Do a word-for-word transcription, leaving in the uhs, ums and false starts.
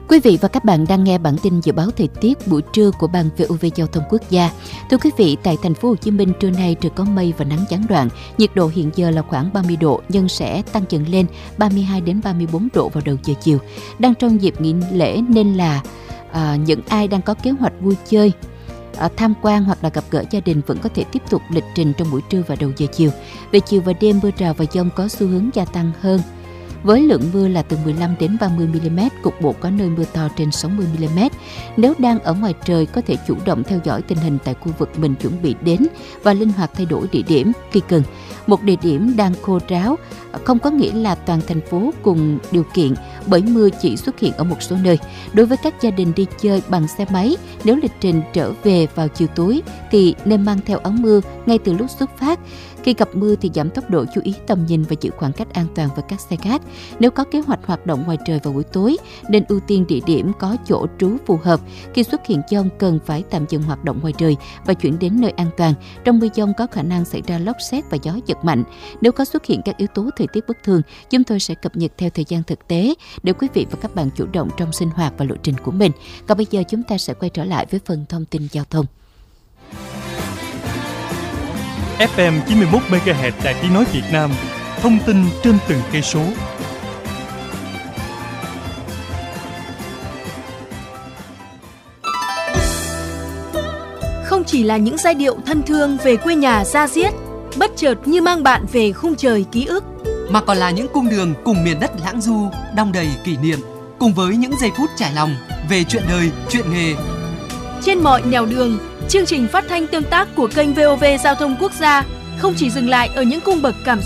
Quý vị và các bạn đang nghe bản tin dự báo thời tiết buổi trưa của Ban vê o vê Giao thông Quốc gia. Thưa quý vị, tại thành phố Hồ Chí Minh trưa nay trời có mây và nắng gián đoạn. Nhiệt độ hiện giờ là khoảng ba mươi độ, nhưng sẽ tăng dần lên ba mươi hai đến ba mươi bốn độ vào đầu giờ chiều. Đang trong dịp nghỉ lễ nên là à, những ai đang có kế hoạch vui chơi, À, tham quan hoặc là gặp gỡ gia đình vẫn có thể tiếp tục lịch trình trong buổi trưa và đầu giờ chiều. Về chiều và đêm, mưa rào và dông có xu hướng gia tăng hơn, với lượng mưa là từ mười lăm đến ba mươi mi-li-mét, cục bộ có nơi mưa to trên sáu mươi mi-li-mét. Nếu đang ở ngoài trời, có thể chủ động theo dõi tình hình tại khu vực mình chuẩn bị đến và linh hoạt thay đổi địa điểm khi cần. Một địa điểm đang khô ráo không có nghĩa là toàn thành phố cùng điều kiện, bởi mưa chỉ xuất hiện ở một số nơi. Đối với các gia đình đi chơi bằng xe máy, nếu lịch trình trở về vào chiều tối thì nên mang theo áo mưa ngay từ lúc xuất phát. Khi gặp mưa thì giảm tốc độ, chú ý tầm nhìn và giữ khoảng cách an toàn với các xe khác. Nếu có kế hoạch hoạt động ngoài trời vào buổi tối, nên ưu tiên địa điểm có chỗ trú phù hợp. Khi xuất hiện dông, cần phải tạm dừng hoạt động ngoài trời và chuyển đến nơi an toàn. Trong mưa dông có khả năng xảy ra lốc sét và gió giật mạnh. Nếu có xuất hiện các yếu tố thời tiết bất thường, chúng tôi sẽ cập nhật theo thời gian thực tế để quý vị và các bạn chủ động trong sinh hoạt và lộ trình của mình. Còn bây giờ chúng ta sẽ quay trở lại với phần thông tin giao thông. ép em chín mươi mốt mê ga héc Đài Tiếng nói Việt Nam, thông tin trên từng cây số. Không chỉ là những giai điệu thân thương về quê nhà da diết, bất chợt như mang bạn về khung trời ký ức, mà còn là những cung đường cùng miền đất lãng du, đong đầy kỷ niệm, cùng với những giây phút trải lòng về chuyện đời, chuyện nghề. Trên mọi nẻo đường, chương trình phát thanh tương tác của kênh vê o vê Giao thông Quốc gia không chỉ dừng lại ở những cung bậc cảm